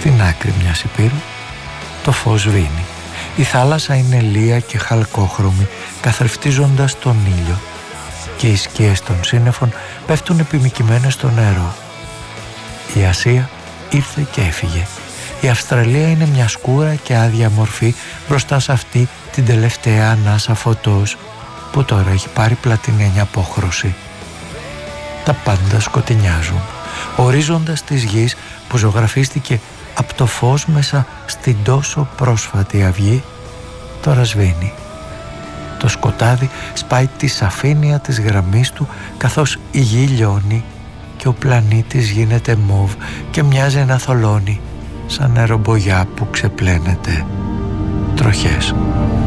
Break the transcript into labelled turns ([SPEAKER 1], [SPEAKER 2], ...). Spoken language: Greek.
[SPEAKER 1] Στην άκρη μιας υπήρου το φως σβήνει. Η θάλασσα είναι λία και χαλκόχρωμη, καθρεφτίζοντας τον ήλιο, και οι σκιές των σύννεφων πέφτουν επιμικημένες στο νερό. Η Ασία ήρθε και έφυγε. Η Αυστραλία είναι μια σκούρα και άδεια μορφή μπροστά σε αυτή την τελευταία ανάσα φωτός που τώρα έχει πάρει πλατινένια απόχρωση. Τα πάντα σκοτεινιάζουν. Ο ορίζοντας της γης που ζωγραφίστηκε από το φως μέσα στην τόσο πρόσφατη αυγή τώρα σβήνει. Το σκοτάδι σπάει τη σαφήνεια της γραμμής του καθώς η γη λιώνει και ο πλανήτης γίνεται μοβ και μοιάζει να θολώνει σαν νερομπογιά που ξεπλένεται. Τροχές.